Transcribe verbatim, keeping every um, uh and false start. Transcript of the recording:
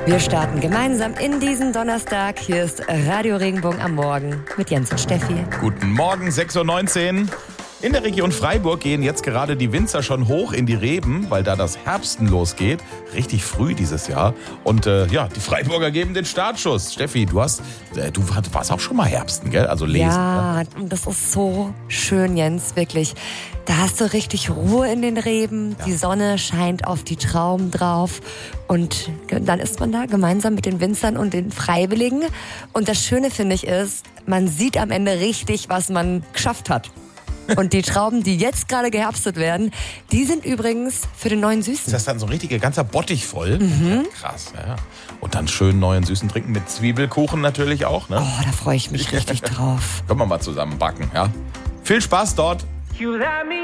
Wir starten gemeinsam in diesen Donnerstag. Hier ist Radio Regenbogen am Morgen mit Jens und Steffi. Guten Morgen, sechs Uhr neunzehn. In der Region Freiburg gehen jetzt gerade die Winzer schon hoch in die Reben, weil da das Herbsten losgeht. Richtig früh dieses Jahr. Und äh, ja, die Freiburger geben den Startschuss. Steffi, du hast, äh, du warst auch schon mal Herbsten, gell? Also lesen. Ja, und das ist so schön, Jens, wirklich. Da hast du richtig Ruhe in den Reben. Ja. Die Sonne scheint auf die Trauben drauf. Und dann ist man da gemeinsam mit den Winzern und den Freiwilligen. Und das Schöne, finde ich, ist, man sieht am Ende richtig, was man geschafft hat. Und die Trauben, die jetzt gerade geherbstet werden, die sind übrigens für den neuen Süßen. Ist das dann so ein richtiger ganzer Bottich voll? Mhm. Ja, krass, ja. Und dann schön neuen Süßen trinken mit Zwiebelkuchen natürlich auch, ne? Oh, da freue ich mich richtig drauf. Können wir mal zusammen backen, ja? Viel Spaß dort.